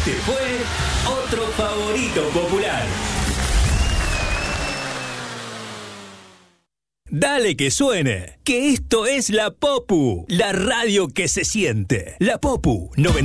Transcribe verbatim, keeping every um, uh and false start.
Este fue otro favorito popular. Dale que suene, que esto es La Popu, la radio que se siente. La Popu noventa.